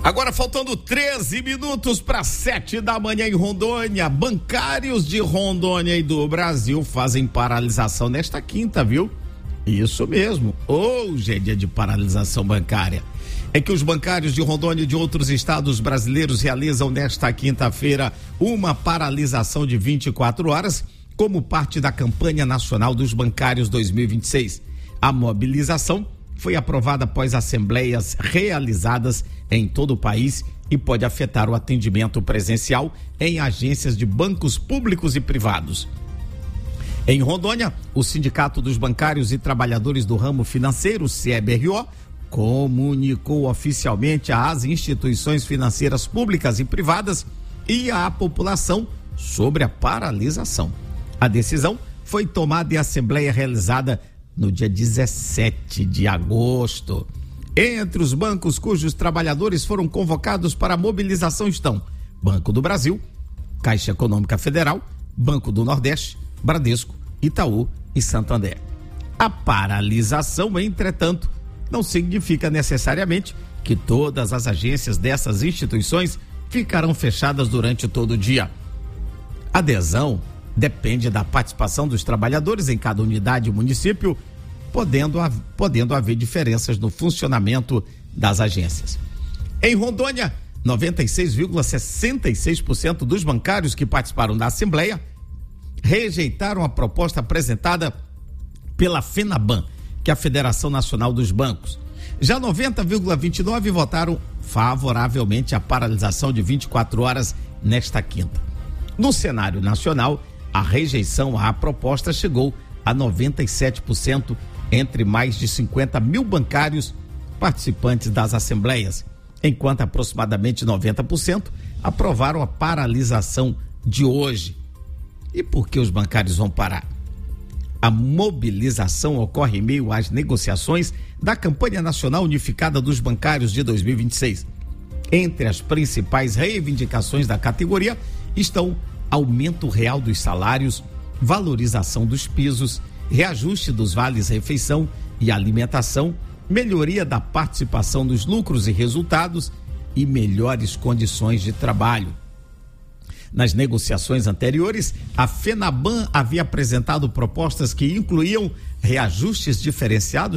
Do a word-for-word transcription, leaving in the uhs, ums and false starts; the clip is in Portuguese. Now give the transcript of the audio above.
Agora faltando treze minutos para sete da manhã em Rondônia, bancários de Rondônia e do Brasil fazem paralisação nesta quinta, viu? Isso mesmo, hoje é dia de paralisação bancária. É que os bancários de Rondônia e de outros estados brasileiros realizam nesta quinta-feira uma paralisação de vinte e quatro horas como parte da campanha nacional dos bancários dois mil e vinte e seis. A mobilização foi aprovada após assembleias realizadas em todo o país e pode afetar o atendimento presencial em agências de bancos públicos e privados. Em Rondônia, o Sindicato dos Bancários e Trabalhadores do Ramo Financeiro, C E B R O, comunicou oficialmente às instituições financeiras públicas e privadas e à população sobre a paralisação. A decisão foi tomada em assembleia realizada no dia dezessete de agosto. Entre os bancos cujos trabalhadores foram convocados para a mobilização estão Banco do Brasil, Caixa Econômica Federal, Banco do Nordeste, Bradesco, Itaú e Santander. A paralisação, entretanto, não significa necessariamente que todas as agências dessas instituições ficarão fechadas durante todo o dia. A adesão depende da participação dos trabalhadores em cada unidade e município, podendo, podendo haver diferenças no funcionamento das agências. Em Rondônia, noventa e seis vírgula sessenta e seis por cento dos bancários que participaram da Assembleia rejeitaram a proposta apresentada pela FENABAN, que é a Federação Nacional dos Bancos. Já noventa vírgula vinte e nove por cento votaram favoravelmente à paralisação de vinte e quatro horas nesta quinta. No cenário nacional, a rejeição à proposta chegou a noventa e sete por cento entre mais de cinquenta mil bancários participantes das assembleias, enquanto aproximadamente noventa por cento aprovaram a paralisação de hoje. E por que os bancários vão parar? A mobilização ocorre em meio às negociações da campanha nacional unificada dos bancários de dois mil e vinte e seis. Entre as principais reivindicações da categoria estão aumento real dos salários, valorização dos pisos, reajuste dos vales-refeição e alimentação, melhoria da participação dos lucros e resultados e melhores condições de trabalho. Nas negociações anteriores, a FENABAN havia apresentado propostas que incluíam reajustes diferenciados